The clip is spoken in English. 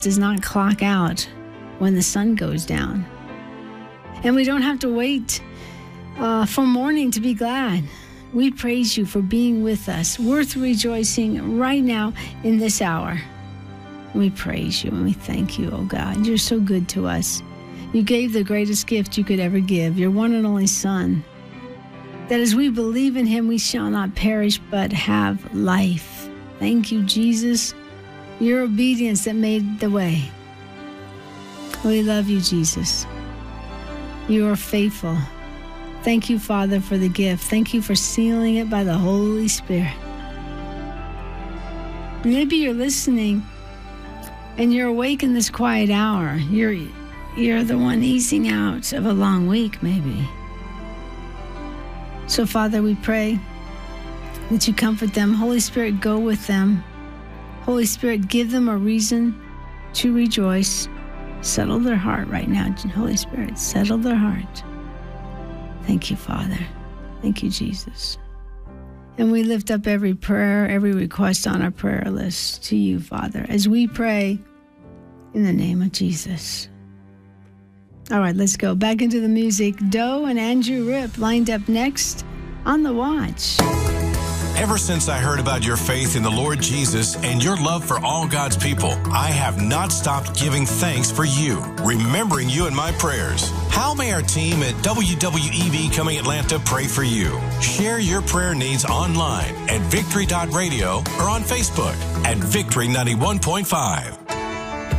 does not clock out when the sun goes down. And we don't have to wait for morning to be glad. We praise you for being with us, worth rejoicing right now in this hour. We praise you and we thank you, oh God. You're so good to us. You gave the greatest gift you could ever give, your one and only Son, that as we believe in him, we shall not perish but have life. Thank you, Jesus. Your obedience that made the way. We love you, Jesus. You are faithful. Thank you, Father, for the gift. Thank you for sealing it by the Holy Spirit. Maybe you're listening and you're awake in this quiet hour. You're the one easing out of a long week, maybe. So, Father, we pray that you comfort them. Holy Spirit, go with them. Holy Spirit, give them a reason to rejoice. Settle their heart right now. Holy Spirit, settle their heart. Thank you, Father. Thank you, Jesus. And we lift up every prayer, every request on our prayer list to you, Father, as we pray in the name of Jesus. All right, let's go back into the music. Doe and Andrew Ripp lined up next on The Watch. Ever since I heard about your faith in the Lord Jesus and your love for all God's people, I have not stopped giving thanks for you, remembering you in my prayers. How may our team at WWEV Coming Atlanta pray for you? Share your prayer needs online at victory.radio or on Facebook at Victory 91.5.